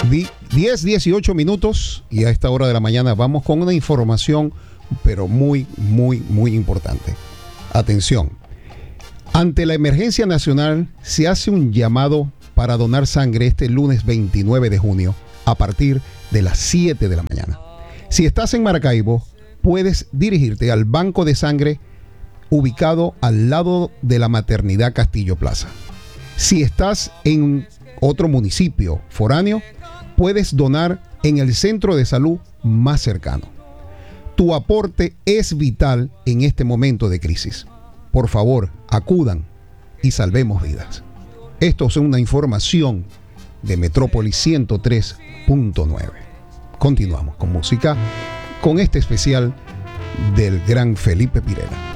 10:18 minutos y a esta hora de la mañana vamos con una información pero muy importante. Atención, ante la emergencia nacional se hace un llamado para donar sangre este lunes 29 de junio a partir de las 7 de la mañana. Si estás en Maracaibo, puedes dirigirte al banco de sangre ubicado al lado de la Maternidad Castillo Plaza. Si estás en otro municipio foráneo, puedes donar en el centro de salud más cercano. Tu aporte es vital en este momento de crisis. Por favor, acudan y salvemos vidas. Esto es una información de Metrópolis 103.9. Continuamos con música, con este especial del gran Felipe Pirela.